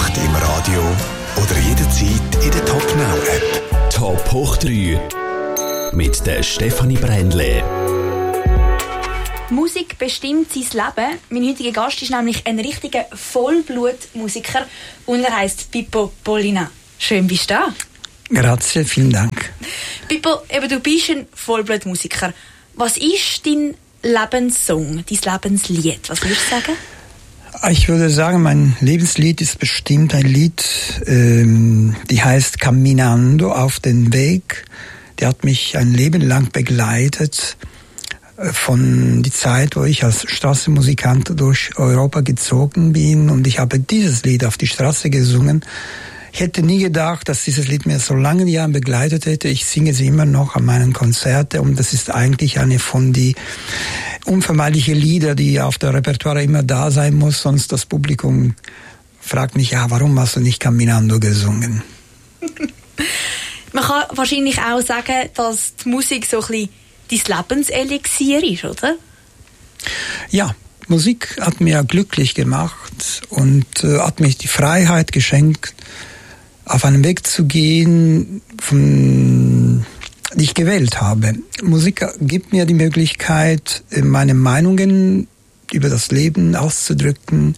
Nacht im Radio oder jederzeit in der Top Now App. Top hoch 3 mit der Stefanie Brändle. Musik bestimmt sein Leben. Mein heutiger Gast ist nämlich ein richtiger Vollblutmusiker und er heisst Pippo Pollina. Schön bist du da. Grazie, vielen Dank. Pippo, du bist ein Vollblutmusiker. Was ist dein Lebenssong, dein Lebenslied? Was würdest du sagen? Ich würde sagen, mein Lebenslied ist bestimmt ein Lied, die heißt Camminando, auf den Weg. Der hat mich ein Leben lang begleitet, von die Zeit, wo ich als Straßenmusikant durch Europa gezogen bin, und ich habe dieses Lied auf die Straße gesungen. Ich hätte nie gedacht, dass dieses Lied mir so lange Jahren begleitet hätte. Ich singe sie immer noch an meinen Konzerten, und das ist eigentlich eine von die unvermeidlichen Lieder, die auf der Repertoire immer da sein muss, sonst das Publikum fragt mich, ja, warum hast du nicht Camminando gesungen? Man kann wahrscheinlich auch sagen, dass die Musik so ein bisschen dein Lebenselixier ist, oder? Ja, Musik hat mir glücklich gemacht und hat mir die Freiheit geschenkt, auf einen Weg zu gehen, die ich gewählt habe. Musik gibt mir die Möglichkeit, meine Meinungen über das Leben auszudrücken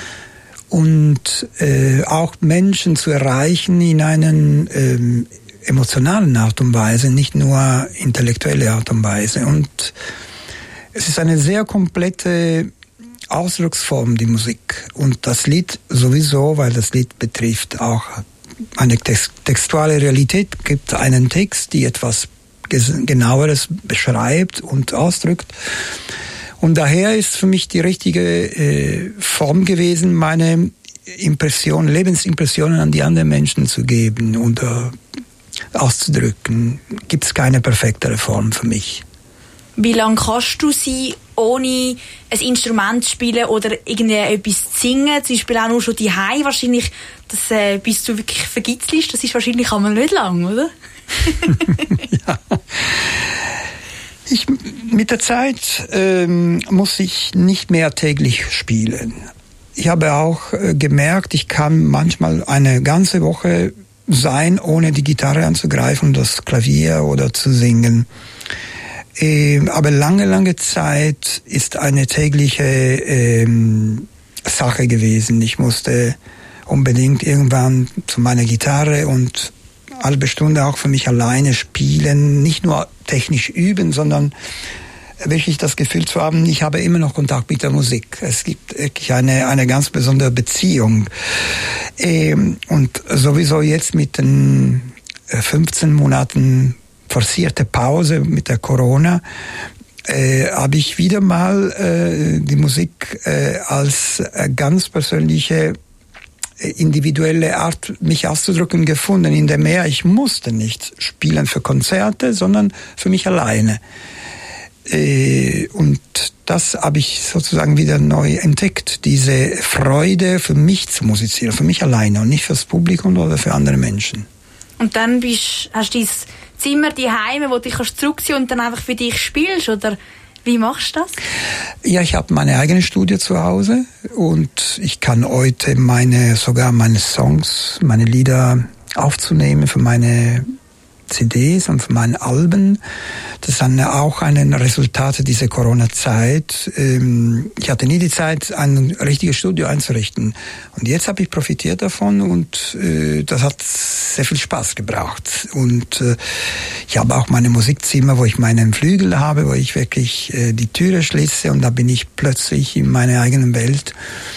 und auch Menschen zu erreichen in einen emotionalen Art und Weise, nicht nur intellektuelle Art und Weise. Und es ist eine sehr komplette Ausdrucksform, die Musik. Und das Lied sowieso, weil das Lied betrifft auch eine textuelle Realität, gibt einen Text, die etwas Genaueres beschreibt und ausdrückt. Und daher ist für mich die richtige Form gewesen, meine Lebensimpressionen an die anderen Menschen zu geben und auszudrücken. Gibt es keine perfektere Form für mich. Wie lange kannst du sie ohne ein Instrument zu spielen oder irgendwie etwas zu singen? Zum Beispiel auch nur schon daheim wahrscheinlich, bis du wirklich vergitzelst. Das ist wahrscheinlich einmal nicht lang, oder? Ja. Mit der Zeit muss ich nicht mehr täglich spielen. Ich habe auch gemerkt, ich kann manchmal eine ganze Woche sein, ohne die Gitarre anzugreifen, das Klavier oder zu singen. Aber lange Zeit ist eine tägliche Sache gewesen. Ich musste unbedingt irgendwann zu meiner Gitarre und halbe Stunde auch für mich alleine spielen, nicht nur technisch üben, sondern wirklich das Gefühl zu haben, ich habe immer noch Kontakt mit der Musik. Es gibt wirklich eine ganz besondere Beziehung. Und sowieso jetzt mit den 15 Monaten forcierte Pause mit der Corona, habe ich wieder mal die Musik als ganz persönliche, individuelle Art, mich auszudrücken gefunden, in der mehr ich musste nicht spielen für Konzerte, sondern für mich alleine. Und das habe ich sozusagen wieder neu entdeckt, diese Freude für mich zu musizieren, für mich alleine und nicht fürs Publikum oder für andere Menschen. Und dann hast du dein Zimmer, die Heime, wo du dich zurückziehen und dann einfach für dich spielst, oder wie machst du das? Ja, ich habe meine eigene Studio zu Hause und ich kann heute sogar meine Songs, meine Lieder aufzunehmen für meine CDs und für meine Alben. Das ist dann auch ein Resultat dieser Corona-Zeit. Ich hatte nie die Zeit, ein richtiges Studio einzurichten. Und jetzt habe ich profitiert davon und das hat sehr viel Spaß gebracht. Und ich habe auch meine Musikzimmer, wo ich meinen Flügel habe, wo ich wirklich die Türe schließe und da bin ich plötzlich in meiner eigenen Welt.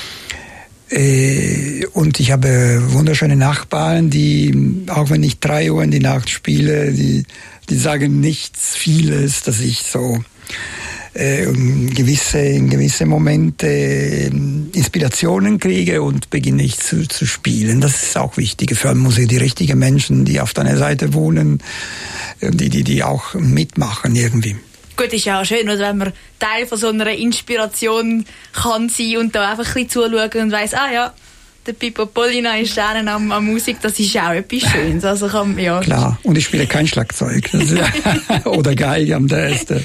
Und ich habe wunderschöne Nachbarn, die, auch wenn ich 3 Uhr in die Nacht spiele, die sagen nichts, vieles, dass ich so in gewisse Momente Inspirationen kriege und beginne ich zu spielen. Das ist auch wichtig für Musik, die richtigen Menschen, die auf deiner Seite wohnen, die auch mitmachen irgendwie. Gut, ist ja auch schön, oder, wenn man Teil von so einer Inspiration kann sein und da einfach ein bisschen zuschauen und weiss, ja, der Pippo Pollina ist dann am Musik, das ist auch etwas Schönes. Also ja. Klar, und ich spiele kein Schlagzeug. Oder Geige am besten.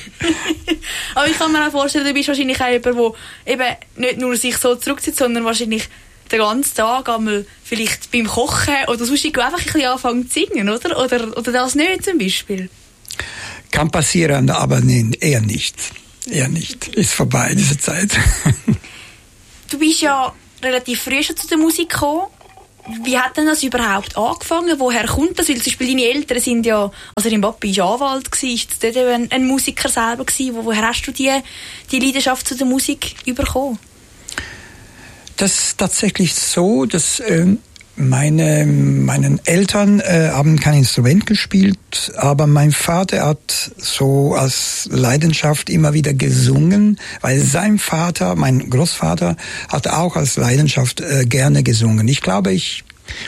Aber ich kann mir auch vorstellen, du bist wahrscheinlich auch jemand, der eben nicht nur sich so zurückzieht, sondern wahrscheinlich den ganzen Tag einmal vielleicht beim Kochen oder sonst einfach ein bisschen anfangen zu singen, oder das nicht zum Beispiel? Kann passieren, aber nein, eher nicht. Eher nicht. Ist vorbei, diese Zeit. Du bist ja relativ früh schon zu der Musik gekommen. Wie hat denn das überhaupt angefangen? Woher kommt das? Weil zum Beispiel deine Eltern sind ja, also dein Papi war Anwalt, ist dort eben ein Musiker selber gewesen. Woher hast du die Leidenschaft zu der Musik bekommen? Das ist tatsächlich so, dass meinen Eltern haben kein Instrument gespielt, aber mein Vater hat so als Leidenschaft immer wieder gesungen, weil sein Vater, mein Großvater, hat auch als Leidenschaft gerne gesungen. Ich glaube, ich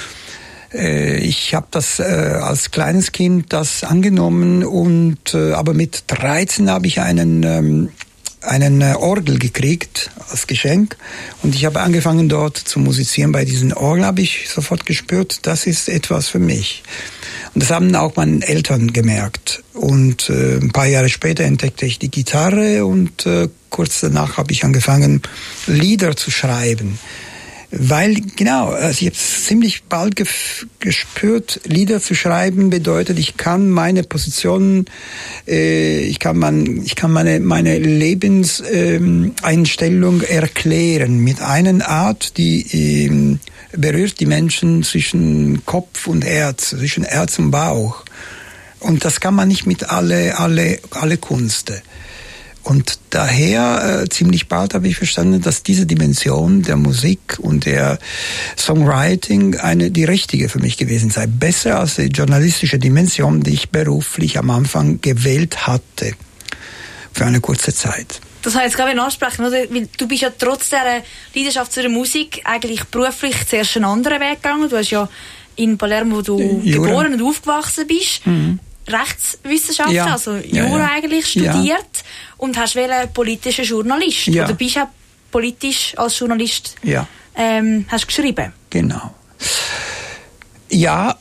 habe das als kleines Kind das angenommen und aber mit 13 habe ich einen Orgel gekriegt als Geschenk und ich habe angefangen dort zu musizieren. Bei diesen Orgel habe ich sofort gespürt, das ist etwas für mich. Und das haben auch meine Eltern gemerkt. Und ein paar Jahre später entdeckte ich die Gitarre und kurz danach habe ich angefangen, Lieder zu schreiben. Weil, genau, also ich habe ziemlich bald gespürt, Lieder zu schreiben bedeutet, ich kann meine Positionen, ich kann meine Lebenseinstellung erklären mit einer Art, die berührt die Menschen zwischen Kopf und Herz, zwischen Herz und Bauch. Und das kann man nicht mit alle Kunst. Und daher ziemlich bald habe ich verstanden, dass diese Dimension der Musik und der Songwriting die richtige für mich gewesen sei. Besser als die journalistische Dimension, die ich beruflich am Anfang gewählt hatte. Für eine kurze Zeit. Das habe ich jetzt gerade ansprechen, oder? Weil du bist ja trotz dieser Leidenschaft zu der Musik eigentlich beruflich zuerst einen anderen Weg gegangen. Du hast ja in Palermo, wo du geboren und aufgewachsen bist, Rechtswissenschaften, also Jura eigentlich studiert und hast politischer Journalist. Oder bist auch politisch als Journalist hast geschrieben. Genau. Ja,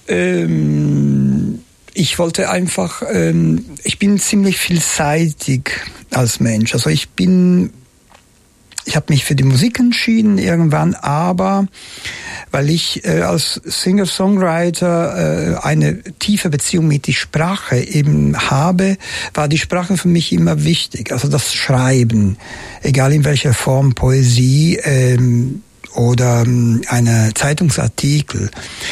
ich wollte einfach, ich bin ziemlich vielseitig als Mensch. Also ich habe mich für die Musik entschieden irgendwann, aber weil ich als Singer-Songwriter eine tiefe Beziehung mit der Sprache eben habe, war die Sprache für mich immer wichtig. Also das Schreiben, egal in welcher Form, Poesie oder eine Zeitungsartikel.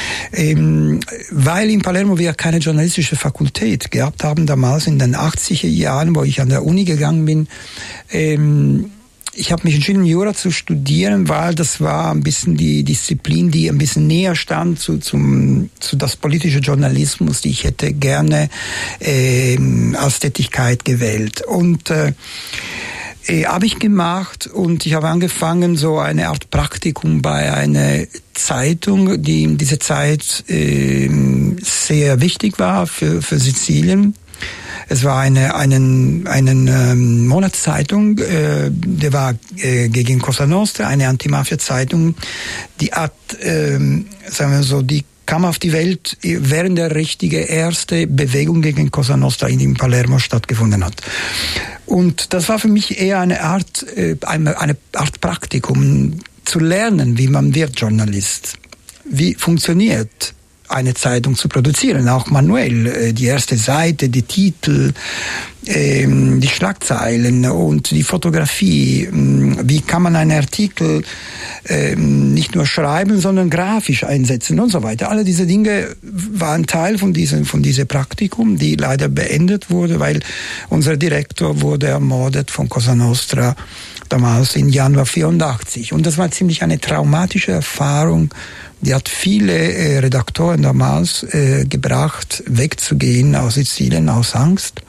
Weil in Palermo wir keine journalistische Fakultät gehabt haben, damals in den 80er Jahren, wo ich an der Uni gegangen bin, ich habe mich entschieden, Jura zu studieren, weil das war ein bisschen die Disziplin, die ein bisschen näher stand zu das politische Journalismus, die ich hätte gerne als Tätigkeit gewählt. Und habe ich gemacht und ich habe angefangen, so eine Art Praktikum bei einer Zeitung, die in dieser Zeit sehr wichtig war für Sizilien. Es war eine Monatszeitung, der war gegen Cosa Nostra, eine Antimafia-Zeitung, die hat, sagen wir so, die kam auf die Welt, während der richtige erste Bewegung gegen Cosa Nostra in Palermo stattgefunden hat. Und das war für mich eher eine Art Praktikum, zu lernen, wie man wird Journalist. Wie funktioniert eine Zeitung zu produzieren, auch manuell. Die erste Seite, die Titel, die Schlagzeilen und die Fotografie. Wie kann man einen Artikel nicht nur schreiben, sondern grafisch einsetzen und so weiter. Alle diese Dinge waren Teil von diesem Praktikum, die leider beendet wurde, weil unser Direktor wurde ermordet von Cosa Nostra damals im Januar 1984. Und das war ziemlich eine traumatische Erfahrung. Die hat viele Redaktoren damals gebracht, wegzugehen aus Sizilien, aus Angst.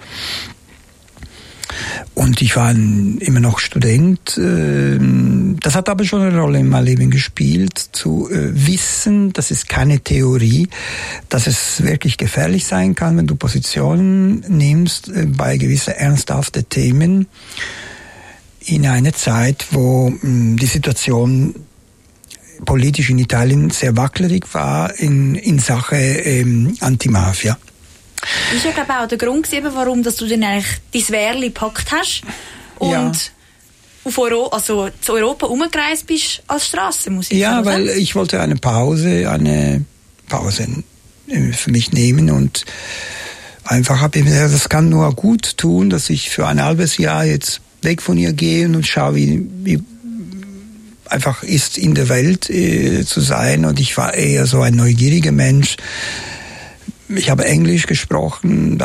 Und ich war immer noch Student. Das hat aber schon eine Rolle in meinem Leben gespielt, zu wissen, das ist keine Theorie, dass es wirklich gefährlich sein kann, wenn du Positionen nimmst bei gewissen ernsthaften Themen in einer Zeit, wo die Situation politisch in Italien sehr wackelig war in Sache Antimafia. Das war ja, glaube ich, auch der Grund, warum dass du dann eigentlich dein Wehrli gepackt hast und zu Europa umgereist bist als Strassenmusiker. Ja, weil ich wollte eine Pause für mich nehmen und einfach habe ich mir gesagt, das kann nur gut tun, dass ich für ein halbes Jahr jetzt weg von ihr gehe und schaue, wie einfach ist in der Welt zu sein. Und ich war eher so ein neugieriger Mensch. Ich habe Englisch gesprochen.